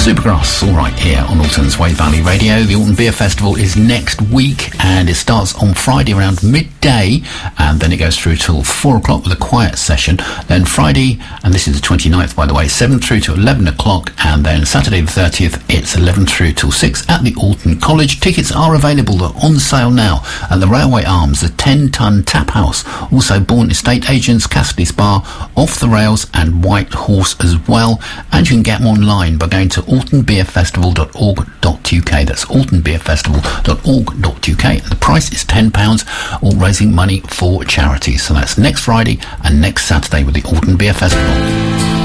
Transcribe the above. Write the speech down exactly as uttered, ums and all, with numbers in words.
Supergrass, all right, here on Alton's Wave Valley Radio. The Alton Beer Festival is next week, and it starts on Friday around midday, and then it goes through till four o'clock with a quiet session. Then Friday, and this is the twenty-ninth, by the way, seven through to eleven o'clock, and then Saturday the thirtieth, it's eleven through till six at the Alton College. Tickets are available, they're on sale now at the Railway Arms, the ten-ton Tap House, also Bourne Estate Agents, Cassidy Spa, Off the Rails, and White Horse as well. And you can get them online by going to alton beer festival dot org dot u k. That's alton beer festival dot org dot u k. And the price is ten pounds, all raising money for charity. So that's next Friday and next Saturday with the Alton Beer Festival.